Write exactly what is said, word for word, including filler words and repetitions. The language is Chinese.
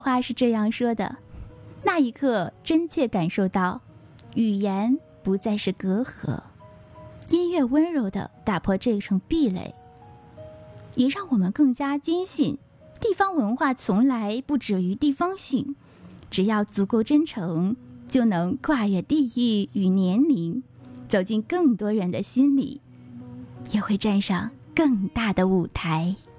话是这样说的，那一刻真切感受到语言不再是隔阂，音乐温柔地打破这层壁垒，也让我们更加坚信地方文化从来不止于地方性，只要足够真诚，就能跨越地域与年龄，走进更多人的心里，也会站上更大的舞台。